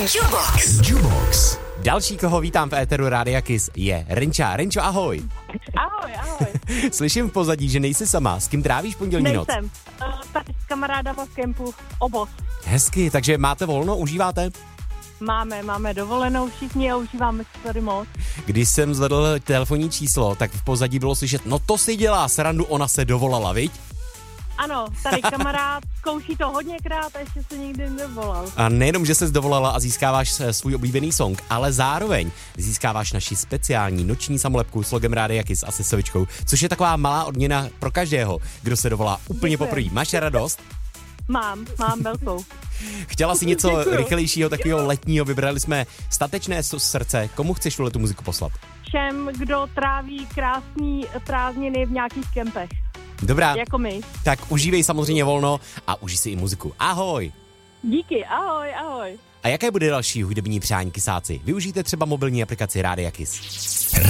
Jubox. Další, koho vítám v éteru Rádia Kiss, je Renča. Renčo, ahoj. Ahoj. Slyším v pozadí, že nejsi sama. S kým trávíš pondělní noc? Nejsem. Tady s kamarádama v kempu Obos. Hezky, takže máte volno, užíváte? Máme dovolenou všichni a užíváme si tady moc. Když jsem zvedl telefonní číslo, tak v pozadí bylo slyšet, no to si dělá srandu, ona se dovolala, viď? Ano, tady kamarád zkouší to hodněkrát a ještě se nikdy nedovolal. A nejenom, že ses dovolala a získáváš svůj oblíbený song, ale zároveň získáváš naši speciální noční samolepku s logem Rádia Kiss a se sovičkou, což je taková malá odměna pro každého, kdo se dovolá úplně poprvé. Máš radost? Mám velkou. Chtěla si něco rychlejšího, takového letního, vybrali jsme Statečné srdce. Komu chceš tu muziku poslat? Všem, kdo tráví krásný prázdniny v nějakých kempech. Dobrá, jako my. Tak užívej samozřejmě volno a užij si i muziku. Ahoj! Díky, ahoj. A jaké bude další hudební přání kysáci? Využijte třeba mobilní aplikaci Rádia Kiss.